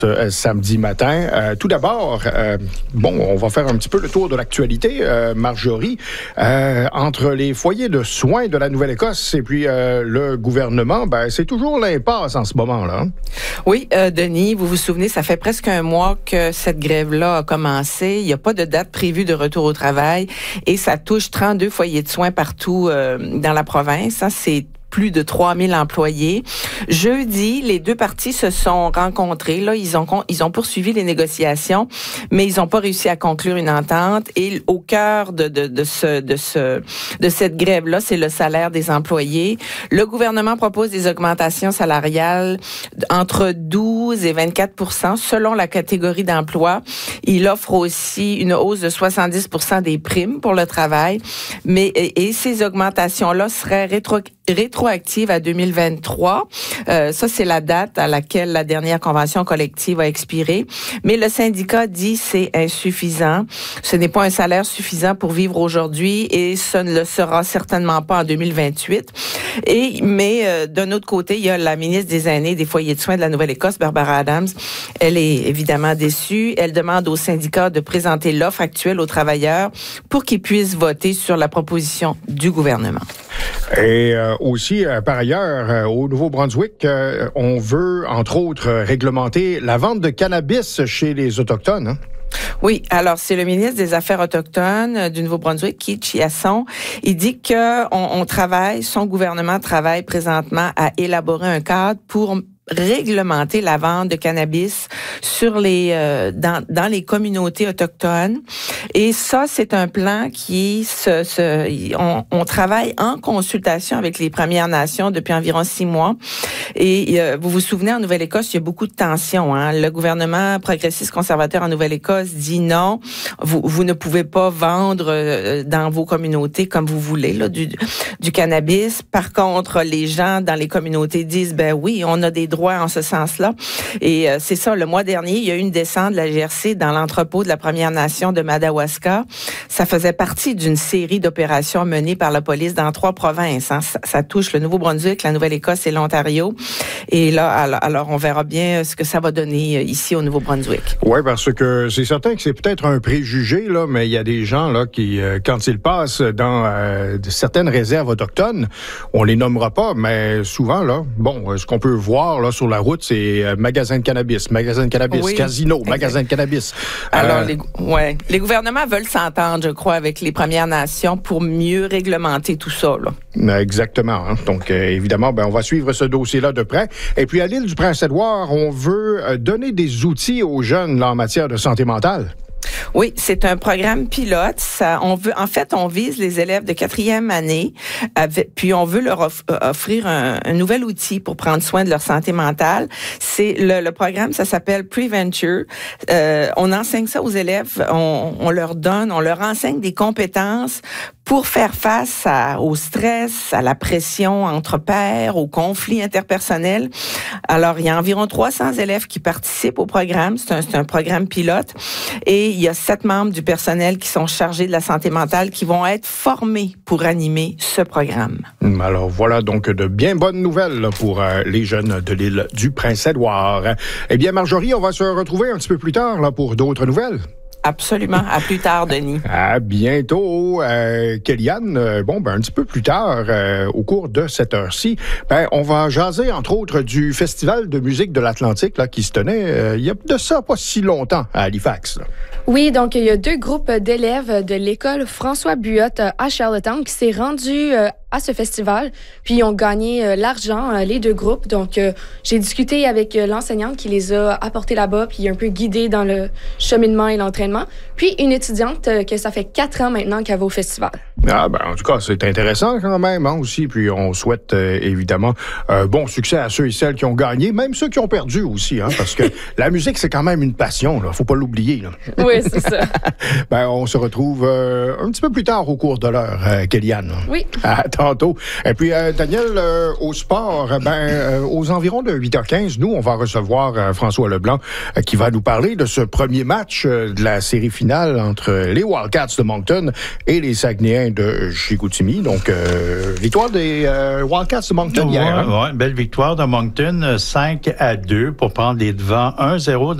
Samedi matin. Tout d'abord, on va faire un petit peu le tour de l'actualité, Marjorie, entre les foyers de soins de la Nouvelle-Écosse et puis le gouvernement, c'est toujours l'impasse en ce moment-là. Oui, Denis, vous vous souvenez, ça fait presque un mois que cette grève-là a commencé. Il n'y a pas de date prévue de retour au travail et ça touche 32 foyers de soins partout dans la province. C'est plus de 3000 employés. Jeudi, les deux parties se sont rencontrés. Là, ils ont poursuivi les négociations, mais ils n'ont pas réussi à conclure une entente. Et au cœur de cette grève-là, c'est le salaire des employés. Le gouvernement propose des augmentations salariales entre 12 et 24% selon la catégorie d'emploi. Il offre aussi une hausse de 70% des primes pour le travail. Et ces augmentations-là seraient rétroactive à 2023. Ça, c'est la date à laquelle la dernière convention collective a expiré. Mais le syndicat dit c'est insuffisant. Ce n'est pas un salaire suffisant pour vivre aujourd'hui et ce ne le sera certainement pas en 2028. Mais d'un autre côté, il y a la ministre des Aînés et des foyers de soins de la Nouvelle-Écosse, Barbara Adams. Elle est évidemment déçue. Elle demande au syndicat de présenter l'offre actuelle aux travailleurs pour qu'ils puissent voter sur la proposition du gouvernement. Et aussi, par ailleurs, au Nouveau-Brunswick, on veut, entre autres, réglementer la vente de cannabis chez les Autochtones. Hein? Oui, alors c'est le ministre des Affaires autochtones du Nouveau-Brunswick, Keith Chiasson. Il dit que son gouvernement travaille présentement à élaborer un cadre pour réglementer la vente de cannabis sur dans les communautés autochtones. Et ça, c'est un plan qui on travaille en consultation avec les Premières Nations depuis environ 6 mois. Et vous vous souvenez, en Nouvelle-Écosse, il y a beaucoup de tensions. Hein? Le gouvernement progressiste conservateur en Nouvelle-Écosse dit non, vous ne pouvez pas vendre dans vos communautés comme vous voulez là, du cannabis. Par contre, les gens dans les communautés disent oui, on a des droits en ce sens-là. Et c'est ça, le mois dernier, il y a eu une descente de la GRC dans l'entrepôt de la Première Nation de Madawaska. Ça faisait partie d'une série d'opérations menées par la police dans 3 provinces. Hein. Ça touche le Nouveau-Brunswick, la Nouvelle-Écosse et l'Ontario. Et là, alors on verra bien ce que ça va donner ici au Nouveau-Brunswick. Oui, parce que c'est certain que c'est peut-être un préjugé, là, mais il y a des gens là qui, quand ils passent dans certaines réserves autochtones, on les nommera pas, mais souvent, là, ce qu'on peut voir là sur la route, c'est magasin de cannabis, oui, casino, exact. Magasin de cannabis. Alors, les gouvernements veulent s'entendre, je crois, avec les Premières Nations pour mieux réglementer tout ça. Là. Exactement. Hein. Donc, évidemment, on va suivre ce dossier-là de près. Et puis, à l'île du Prince-Édouard, on veut donner des outils aux jeunes là, en matière de santé mentale. Oui, c'est un programme pilote. On vise les élèves de 4e année, puis on veut leur offrir un nouvel outil pour prendre soin de leur santé mentale. C'est le programme, ça s'appelle Preventure. On enseigne ça aux élèves, on leur enseigne des compétences pour faire face au stress, à la pression entre pairs, aux conflits interpersonnels. Alors, il y a environ 300 élèves qui participent au programme. C'est un programme pilote. Et il y a 7 membres du personnel qui sont chargés de la santé mentale qui vont être formés pour animer ce programme. Alors, voilà donc de bien bonnes nouvelles pour les jeunes de l'île du Prince-Édouard. Eh bien, Marjorie, on va se retrouver un petit peu plus tard là, pour d'autres nouvelles. Absolument. À plus tard, Denis. À bientôt. Kellyanne, un petit peu plus tard, au cours de cette heure-ci, on va jaser, entre autres, du Festival de musique de l'Atlantique là, qui se tenait il y a de ça pas si longtemps à Halifax. Là. Oui, donc il y a 2 groupes d'élèves de l'école François Buotte à Charlottetown qui s'est rendu à ce festival, puis ils ont gagné l'argent, les 2 groupes. Donc, j'ai discuté avec l'enseignante qui les a apportés là-bas, puis un peu guidé dans le cheminement et l'entraînement. Puis, une étudiante que ça fait 4 ans maintenant qu'elle va au festival. En tout cas, c'est intéressant quand même aussi. Puis, on souhaite évidemment bon succès à ceux et celles qui ont gagné, même ceux qui ont perdu aussi, hein, parce que la musique, c'est quand même une passion, là. Faut pas l'oublier, là. Oui, c'est ça. On se retrouve un petit peu plus tard au cours de l'heure, Kellyanne. Oui. À tantôt. Et puis, Daniel, au sport, aux environs de 8h15, nous, on va recevoir François Leblanc qui va nous parler de ce premier match de la série finale entre les Wildcats de Moncton et les Saguenayens de Chicoutimi. Donc, victoire des Wildcats de Moncton hier. Oui, belle victoire de Moncton, 5-2 pour prendre les devants 1-0